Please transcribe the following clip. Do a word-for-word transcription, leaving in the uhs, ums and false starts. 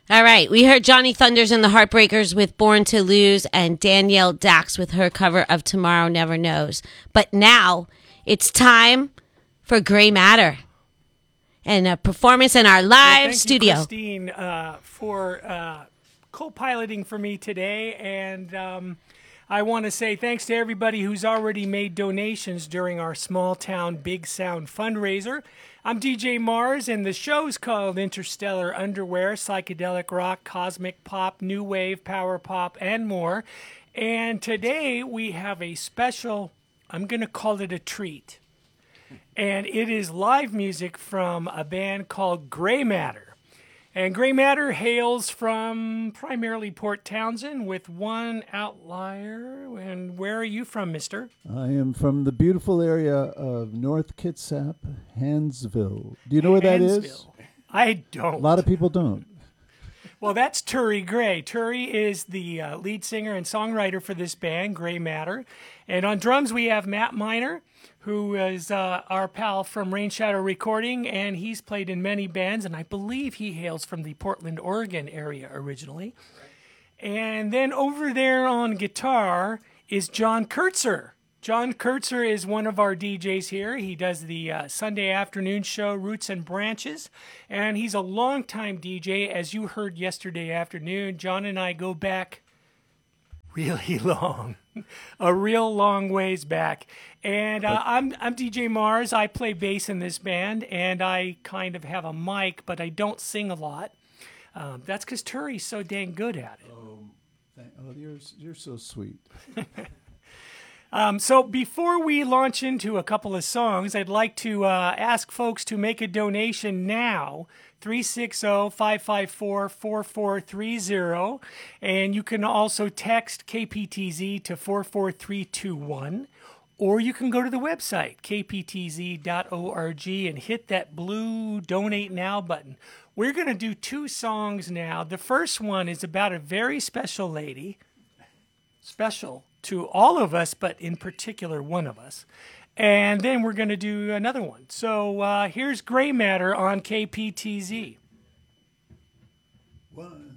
All right, we heard Johnny Thunders and the Heartbreakers with Born to Lose and Danielle Dax with her cover of Tomorrow Never Knows. But now it's time for Gray Matter and a performance in our live well, thank studio. You, Christine, uh, for uh, co-piloting for me today. And um, I want to say thanks to everybody who's already made donations during our Small Town Big Sound fundraiser. I'm D J Mars, and the show's called Interstellar Underwear, Psychedelic Rock, Cosmic Pop, New Wave, Power Pop, and more. And today we have a special, I'm going to call it a treat. And it is live music from a band called Gray Matter. And Gray Matter hails from primarily Port Townsend with one outlier. And where are you from, mister? I am from the beautiful area of North Kitsap, Hansville. Do you know where that is? I don't. A lot of people don't. Well, that's Turi Gray. Turi is the uh, lead singer and songwriter for this band, Gray Matter. And on drums, we have Matt Miner, who is uh, our pal from Rain Shadow Recording, and he's played in many bands, and I believe he hails from the Portland, Oregon area originally. And then over there on guitar is John Kurtzer. John Kurtzer is one of our D Js here. He does the uh, Sunday afternoon show, Roots and Branches, and he's a longtime D J. As you heard yesterday afternoon, John and I go back really long, a real long ways back. And uh, I'm I'm D J Mars. I play bass in this band, and I kind of have a mic, but I don't sing a lot. Um, that's because Turi's so dang good at it. Oh, thank, oh you're, you're so sweet. Um, so before we launch into a couple of songs, I'd like to uh, ask folks to make a donation now, three six zero, five five four, four four three zero. And you can also text K P T Z to four four three two one. Or you can go to the website, k p t z dot org, and hit that blue Donate Now button. We're going to do two songs now. The first one is about a very special lady. Special to all of us, but in particular one of us. And then we're going to do another one. So uh, here's Gray Matter on K P T Z. One.